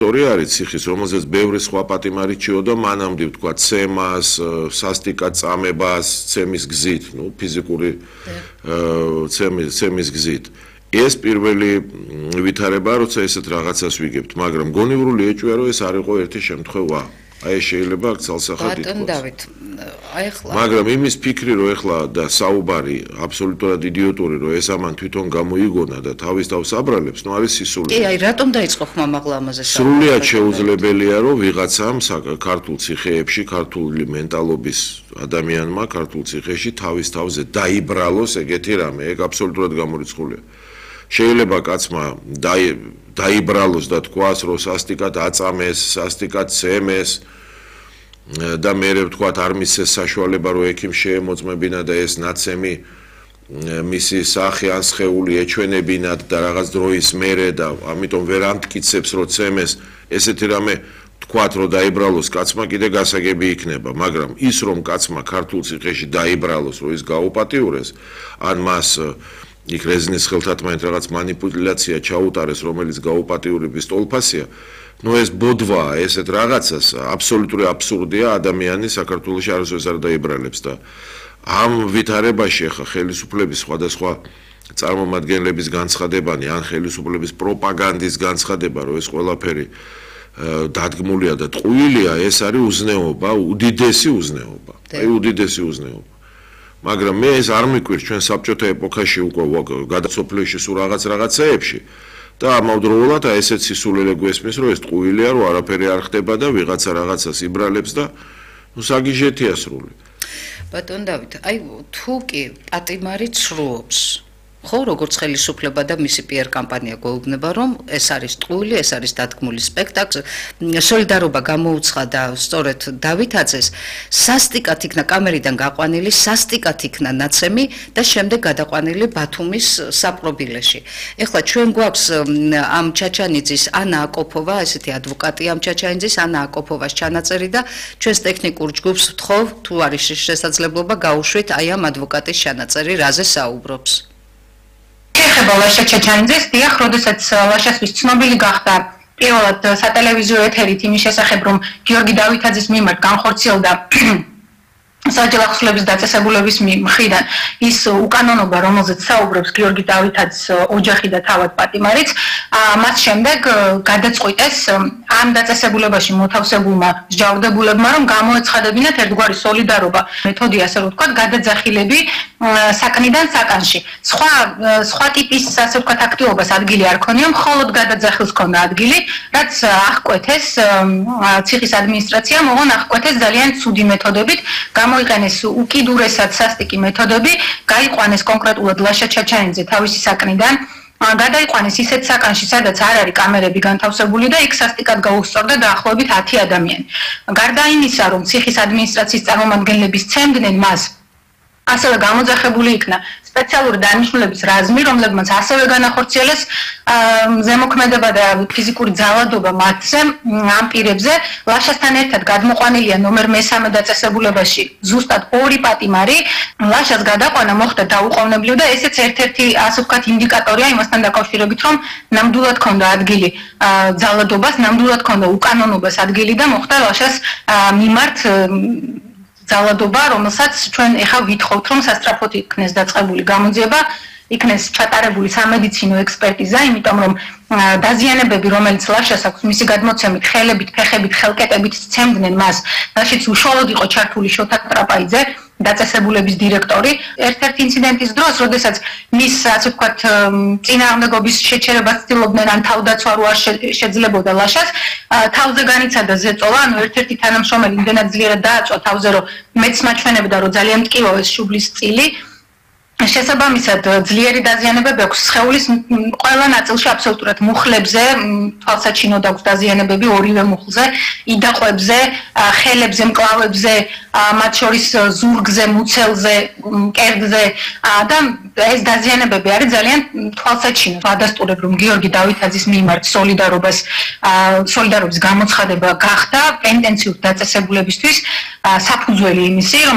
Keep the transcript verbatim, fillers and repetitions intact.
ორი არის ციხის, რომელზეც ბევრი სხვა პატიმარი ჭიოდა მანამდე, თქვა, ცემას, სასტიკად წამებას, ცემის გზით, ну, ფიზიკური ცემის ცემის გზით. ეს პირველი ვითარება, როცა ესეთ რაღაცას ვიგებთ, მაგრამ გონივრული ეჭვია, რომ ეს არ იყო ერთი შემთხვევა. აი ეს შეიძლება ცალსახად ითქვას. ბატონ დავით, აი ახლა მაგრამ იმის ფიქრი, რომ ახლა და საუბარი აბსოლუტურად იდიოტური, რომ ეს ამან თვითონ გამოიგონა და თავის თავს აბრალებს, ნუ არის სისულელე. კი, აი რატომ დაიწყო ხმამაღლა ამაზე საუბარი? სრულიად შეუძლებელია, რომ ვიღაცამ ქართულ ციხეებში, ქართული მენტალობის ადამიანმა ქართულ ციხეში თავის თავზე დაიბრალოს ეგეთი რამე, ეგ აბსოლუტურად გამორიცხულია. შეიძლება კაცმა დაიბრალოს და თქვას, რომ სასტიკად აწამეს, სასტიკად ცემეს და მერე ვთქვათ არ მისცეს საშუალება, რომ ექიმ შეემოწმებინა და ეს ნაცემი მისი სახე ან სხეული ეჩვენებინათ და რაღაც დროის მერე და ამიტომ ვერ ამტკიცებს, რომ ცემეს, ესეთი რამე თქვათ, რომ დაიბრალოს კაცმა კიდე გასაგები იქნება, მაგრამ ის რომ კაცმა ქართულ ციხეში დაიბრალოს, რომ ის გაუპატიურეს, ან მას იქ რეზნის ხელთათმანეთ რაღაც მანიპულაცია ჩაუტარეს, რომელიც გაუპატიურების ტოლფასია, ну ეს ბოდვაა, ესეთ რაღაცას აბსოლუტური აბსურდია ადამიანი საქართველოში არასოდეს არ დაიბრალებს და ამ ვითარებაში ახლა ხელისუფლების სხვადასხვა წარმომადგენლების განცხადებანი ან ხელისუფლების პროპაგანდის განცხადება, რომ ეს ყველაფერი დადგმულია და ტყუილია, ეს არის უზნეობა, უდიდესი უზნეობა. აი უდიდესი უზნეობა. მაგრამ მე ეს არ მიკვირს ჩვენ საბჭოთა ეპოქაში უკვე გადასოფლებში სულ რაღაც რაღაცეებში და ამავდროულად ესეც სისულელე გვესმის, რომ ეს ტყუილია, რომ არაფერი არ ხდება და ვიღაცა რაღაცას იბრალებს და ნუ საგიჟეთია სრული. ბატონ დავით, აი თუ კი პატიმარი ცრუობს, ხო, როგორც ხელისუფლება და მისი პიარ კამპანია გვეუბნება, რომ ეს არის ტყუილი, ეს არის დადგმული სპექტაკლი, სოლიდარობა გამოუცხადა სწორედ დავითაძეს, სასტიკად იქნა კამერიდან გაყვანილი, სასტიკად იქნა ნაცემი და შემდეგ გადაყვანილი ბათუმის საპყრობილეში. ეხლა ჩვენ გვაქვს ამ ჩაჩანიძის ანა აკოპოვა, ესეთი ადვოკატი ამ ჩაჩანიძის ანა აკოპოვას ჩანაწერი და ჩვენს ტექნიკურ ჯგუფს ვთხოვ, თუ არის შესაძლებლობა გაუშვით აი ამ ადვოკატის ჩანაწერი, რაზე საუბრობს. ეხება ლაშა ჩაჩანიძეს, დიახ, როდესაც ლაშასთვის ცნობილი გახდა პირველად სატელევიზიო ეთერით იმის შესახებ, რომ გიორგი დავითაძის მიმართ განხორციელდა საჯარო ახსნების დაწესებულების მხრიდან ის უკანონობა, რომელზეც საუბრობს გიორგი დავითაძის ოჯახი და თავად პატიმარიც, მას შემდეგ გადაწყვიტეს ამ დაწესებულებაში მოთავსებულმა მსჯავრდებულებმა, რომ გამოეცხადებინათ ერთგვარი სოლიდარობა მეთოდი, ასე რომ ვთქვათ, გადაძახილები საკნიდან საკანში. სხვა სხვა ტიპის, ასე ვთქვათ, აქტივობას ადგილი არ ქონია, მხოლოდ გადაძახილს ქონდა ადგილი, რაც აღკვეთეს ციხის ადმინისტრაციამ, ოღონ აღკვეთეს ძალიან ცუდი მეთოდებით, გამოიყენეს უკიდურესად სასტიკი მეთოდები, გაიყვანეს კონკრეტულად ლაშა ჩაჩანიძე თავისი საკნიდან, გადაიყვანეს ისეთ საკანში, სადაც არ არის კამერები განთავსებული და იქ სასტიკად გაუსწორდა დაახლოებით ათი ადამიანი. გარდა იმისა, რომ ციხის ადმინისტრაციის წარმომადგენლები სცემდნენ მას, ასევე გამოძახებული იქნა სპეციალური დანიშნულების რაზმი, რომლებმაც ასევე განახორციელეს ზემოქმედება და ფიზიკური ძალადობა მათზე ამ პირებზე. ლაშასთან ერთად გადმოყვანილია ნომერ მესამე დაწესებულებაში ზუსტად ორი პატიმარი. ლაშას გადაყვანა მოხდა დაუყოვნებლივ და ესეც ერთ-ერთი, ასე ვთქვათ, ინდიკატორია იმასთან დაკავშირებით, რომ ნამდვილად ჰქონდა ადგილი ძალადობას, ნამდვილად ჰქონდა უკანონობას ადგილი და მოხდა ლაშას მიმართ ძალადობა, რომელსაც ჩვენ ეხლა ვითხოვთ, რომ სასწრაფოდ იქნეს დაწყებული გამოძიება, იქნეს ჩატარებული სამედიცინო ექსპერტიზა, იმიტომ რომ დაზიანებები, რომელიც ლაშას აქვს, მისი გადმოცემით, ხელებით, ფეხებით, ხელკეტებით სცემდნენ მას, რაშიც უშუალოდ იყო ჩართული შოთა ტრაპაიძე, დაწესებულების დირექტორი. ერთ-ერთი ინციდენტის დროს, როდესაც მის, ასე ვთქვათ, წინააღმდეგობის შეჩერებას ცდილობდნენ, ან თავდაცვა რო არ შეძლებოდა ლაშას, თავზე განიცადა ზეწოლა, ანუ ერთ-ერთი თანამშრომელი იმდენად ძლიერად დააწვა თავზე, რომ მეც მაჩვენებდა, რომ ძალიან მტკივავეს შუბლის წილი. შესაბამისად, ძლიერი დაზიანებები აქვს სხეულის ყველა ნაწილში, აბსოლუტურად მუხლებზე, თვალსაჩინოდ აქვს დაზიანებები ორივე მუხლზე, იდაყვებზე, ხელებზე, მკლავებზე, მათ შორის ზურგზე, მუცელზე, კერძზე და ეს დაზიანებები არის ძალიან თვალსაჩინო. ვადასტურებ, რომ გიორგი დავითაძის მიმართ სოლიდარობას სოლიდარობის გამოცხადება გახდა პენტენციურ დაწესებულებისთვის საფუძველი იმისი, რომ